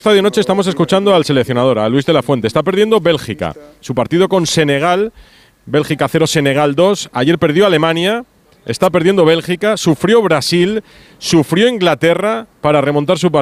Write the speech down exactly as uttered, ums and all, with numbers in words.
Esta noche estamos escuchando al seleccionador, a Luis de la Fuente. Está perdiendo Bélgica. Su partido con Senegal, Bélgica cero, Senegal dos. Ayer perdió Alemania, está perdiendo Bélgica, sufrió Brasil, sufrió Inglaterra para remontar su partido.